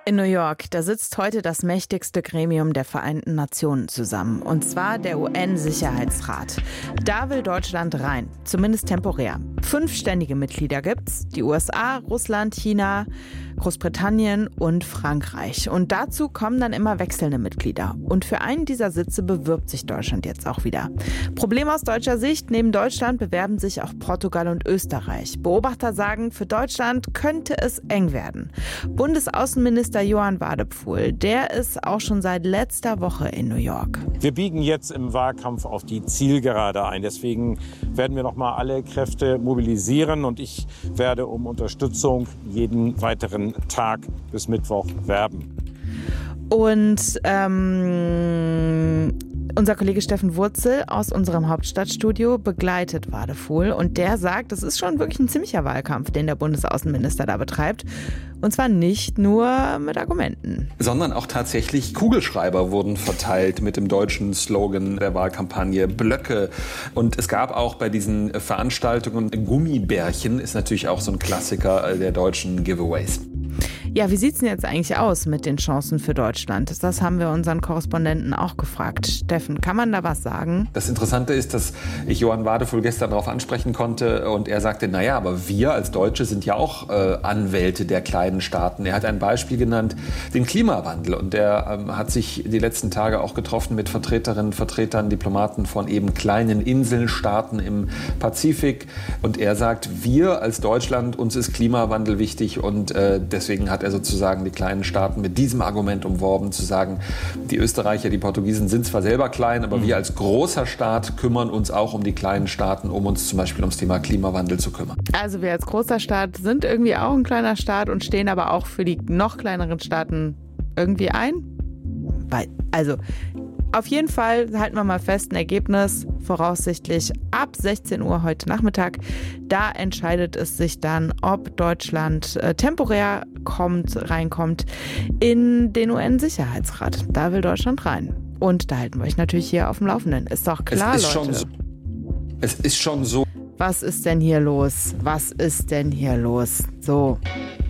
In New York, da sitzt heute das mächtigste Gremium der Vereinten Nationen zusammen, und zwar der UN-Sicherheitsrat. Da will Deutschland rein, zumindest temporär. 5 ständige Mitglieder gibt's, die USA, Russland, China, Großbritannien und Frankreich. Und dazu kommen dann immer wechselnde Mitglieder. Und für einen dieser Sitze bewirbt sich Deutschland jetzt auch wieder. Problem aus deutscher Sicht: Neben Deutschland bewerben sich auch Portugal und Österreich. Beobachter sagen, für Deutschland könnte es eng werden. Bundesaußenminister Johann Wadephul, der ist auch schon seit letzter Woche in New York. Wir biegen jetzt im Wahlkampf auf die Zielgerade ein. Deswegen werden wir noch mal alle Kräfte mobilisieren, und ich werde um Unterstützung jeden weiteren Tag bis Mittwoch werben. Und unser Kollege Steffen Wurzel aus unserem Hauptstadtstudio begleitet Wadephul, und der sagt, es ist schon wirklich ein ziemlicher Wahlkampf, den der Bundesaußenminister da betreibt. Und zwar nicht nur mit Argumenten, sondern auch tatsächlich Kugelschreiber wurden verteilt mit dem deutschen Slogan der Wahlkampagne, Blöcke. Und es gab auch bei diesen Veranstaltungen Gummibärchen, ist natürlich auch so ein Klassiker der deutschen Giveaways. Ja, wie sieht's denn jetzt eigentlich aus mit den Chancen für Deutschland? Das haben wir unseren Korrespondenten auch gefragt. Steffen, kann man da was sagen? Das Interessante ist, dass ich Johann Wadephul gestern darauf ansprechen konnte, und er sagte, naja, aber wir als Deutsche sind ja auch Anwälte der kleinen Staaten. Er hat ein Beispiel genannt, den Klimawandel, und er hat sich die letzten Tage auch getroffen mit Vertreterinnen, Vertretern, Diplomaten von eben kleinen Inselstaaten im Pazifik, und er sagt, wir als Deutschland, uns ist Klimawandel wichtig, und deswegen hat er sozusagen die kleinen Staaten mit diesem Argument umworben, zu sagen, die Österreicher, die Portugiesen sind zwar selber klein, aber wir als großer Staat kümmern uns auch um die kleinen Staaten, um uns zum Beispiel ums Thema Klimawandel zu kümmern. Also wir als großer Staat sind irgendwie auch ein kleiner Staat und stehen aber auch für die noch kleineren Staaten irgendwie ein? Also auf jeden Fall halten wir mal fest, ein Ergebnis voraussichtlich ab 16 Uhr heute Nachmittag. Da entscheidet es sich dann, ob Deutschland temporär reinkommt in den UN-Sicherheitsrat. Da will Deutschland rein. Und da halten wir euch natürlich hier auf dem Laufenden. Ist doch klar, Leute. Es ist schon so. Was ist denn hier los? Was ist denn hier los? So.